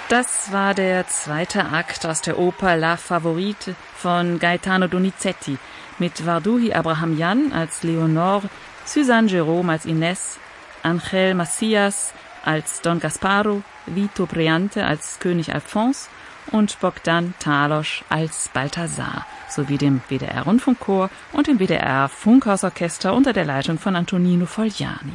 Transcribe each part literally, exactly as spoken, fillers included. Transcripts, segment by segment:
Das war der zweite Akt aus der Oper La Favorite von Gaetano Donizetti mit Varduhi Abrahamyan als Leonor, Suzanne Jerome als Ines, Ángel Macías als Don Gasparo, Vito Briante als König Alphonse und Bogdan Talos als Balthasar sowie dem W D R-Rundfunkchor und dem W D R-Funkhausorchester unter der Leitung von Antonino Fogliani.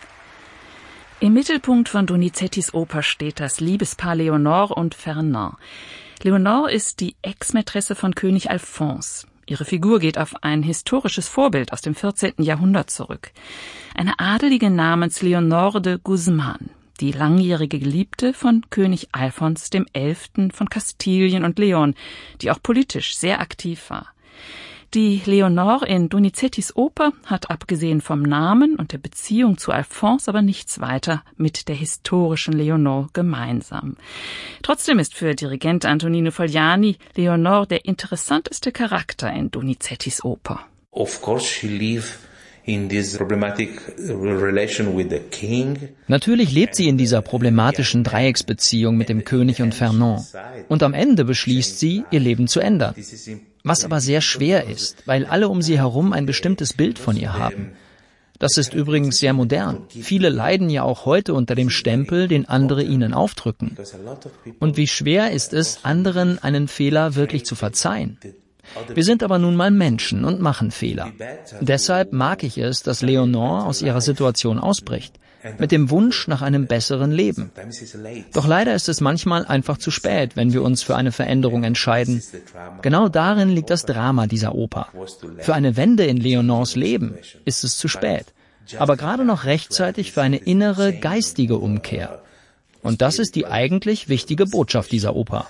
Im Mittelpunkt von Donizettis Oper steht das Liebespaar Leonor und Fernand. Leonor ist die Ex-Mätresse von König Alphonse. Ihre Figur geht auf ein historisches Vorbild aus dem vierzehnten Jahrhundert zurück. Eine Adelige namens Leonor de Guzman, die langjährige Geliebte von König Alphons dem Elften von Kastilien und Leon, die auch politisch sehr aktiv war. Die Leonor in Donizettis Oper hat abgesehen vom Namen und der Beziehung zu Alphonse aber nichts weiter mit der historischen Leonor gemeinsam. Trotzdem ist für Dirigent Antonino Fogliani Leonor der interessanteste Charakter in Donizettis Oper. Of course she lived in this problematic relation with the king. Natürlich lebt sie in dieser problematischen Dreiecksbeziehung mit dem König und Fernand. Und am Ende beschließt sie, ihr Leben zu ändern. Was aber sehr schwer ist, weil alle um sie herum ein bestimmtes Bild von ihr haben. Das ist übrigens sehr modern. Viele leiden ja auch heute unter dem Stempel, den andere ihnen aufdrücken. Und wie schwer ist es, anderen einen Fehler wirklich zu verzeihen? Wir sind aber nun mal Menschen und machen Fehler. Deshalb mag ich es, dass Leonor aus ihrer Situation ausbricht, mit dem Wunsch nach einem besseren Leben. Doch leider ist es manchmal einfach zu spät, wenn wir uns für eine Veränderung entscheiden. Genau darin liegt das Drama dieser Oper. Für eine Wende in Leonors Leben ist es zu spät, aber gerade noch rechtzeitig für eine innere, geistige Umkehr. Und das ist die eigentlich wichtige Botschaft dieser Oper.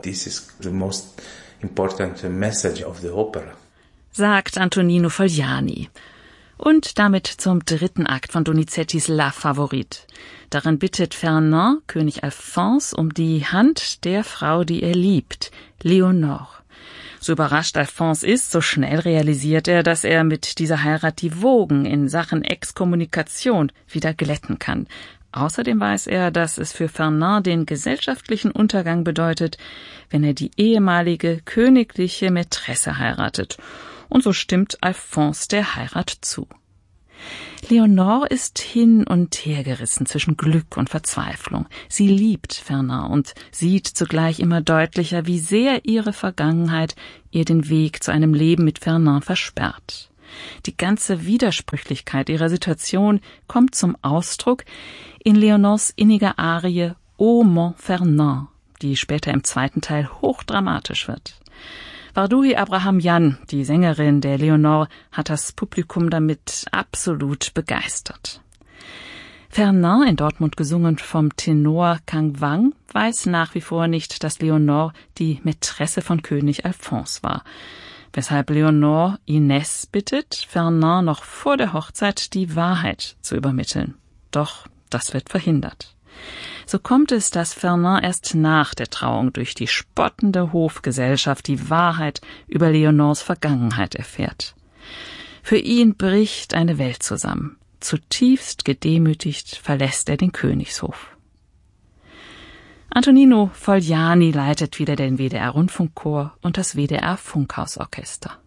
Important message of the opera. Sagt Antonino Fogliani. Und damit zum dritten Akt von Donizettis La Favorite. Darin bittet Fernand König Alphonse um die Hand der Frau, die er liebt, Leonor. So überrascht Alphonse ist, so schnell realisiert er, dass er mit dieser Heirat die Wogen in Sachen Exkommunikation wieder glätten kann. Außerdem weiß er, dass es für Fernand den gesellschaftlichen Untergang bedeutet, wenn er die ehemalige königliche Mätresse heiratet. Und so stimmt Alphonse der Heirat zu. Leonor ist hin und her gerissen zwischen Glück und Verzweiflung. Sie liebt Fernand und sieht zugleich immer deutlicher, wie sehr ihre Vergangenheit ihr den Weg zu einem Leben mit Fernand versperrt. Die ganze Widersprüchlichkeit ihrer Situation kommt zum Ausdruck in Leonors inniger Arie O mon Fernand, die später im zweiten Teil hochdramatisch wird. Varduhi Abrahamyan, die Sängerin der Leonor, hat das Publikum damit absolut begeistert. Fernand, in Dortmund gesungen vom Tenor Kang Wang, weiß nach wie vor nicht, dass Leonor die Mätresse von König Alphonse war. Weshalb Leonor Ines bittet, Fernand noch vor der Hochzeit die Wahrheit zu übermitteln. Doch das wird verhindert. So kommt es, dass Fernand erst nach der Trauung durch die spottende Hofgesellschaft die Wahrheit über Leonors Vergangenheit erfährt. Für ihn bricht eine Welt zusammen. Zutiefst gedemütigt verlässt er den Königshof. Antonino Fogliani leitet wieder den W D R-Rundfunkchor und das W D R-Funkhausorchester.